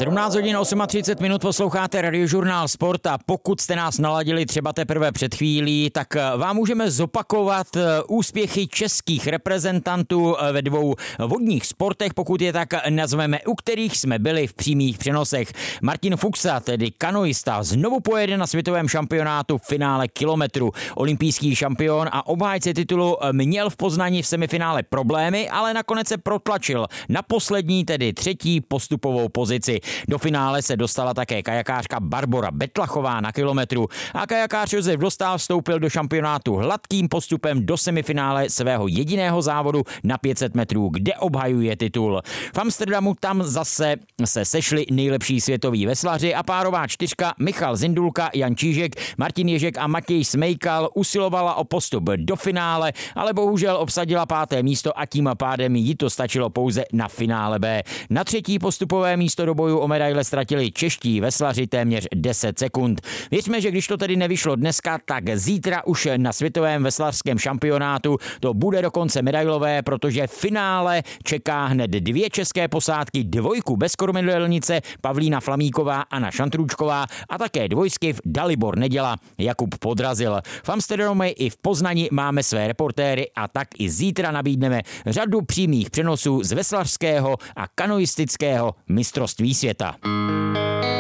17 hodin 38 minut posloucháte Radiožurnál Sport a pokud jste nás naladili třeba teprve před chvílí, tak vám můžeme zopakovat úspěchy českých reprezentantů ve dvou vodních sportech, pokud je tak nazveme, u kterých jsme byli v přímých přenosech. Martin Fuxa, tedy kanoista, znovu pojede na světovém šampionátu v finále kilometru. Olympijský šampion a obhájce titulu měl v Poznani v semifinále problémy, ale nakonec se protlačil na poslední, tedy třetí postupovou pozici. Do finále se dostala také kajakářka Barbora Betlachová na kilometru a kajakář Josef Dostál vstoupil do šampionátu hladkým postupem do semifinále svého jediného závodu na 500 metrů, kde obhajuje titul. V Amsterdamu tam zase se sešli nejlepší světoví veslaři a párová čtyřka Michal Zindulka, Jan Čížek, Martin Ježek a Matěj Smejkal usilovala o postup do finále, ale bohužel obsadila 5. místo a tím pádem jí to stačilo pouze na finále B. Na třetí postupové místo do boju o medaile ztratili čeští veslaři téměř 10 sekund. Věřme, že když to tedy nevyšlo dneska, tak zítra už na světovém veslařském šampionátu to bude dokonce medailové, protože v finále čeká hned dvě české posádky, dvojku bez kormidelnice Pavlína Flamíková, Anna Šantrůčková a také dvojskyv Dalibor Neděla, Jakub Podrazil. V Amsterdamu i v Poznani máme své reportéry a tak i zítra nabídneme řadu přímých přenosů z veslařského a kanoistického mistrovství světa.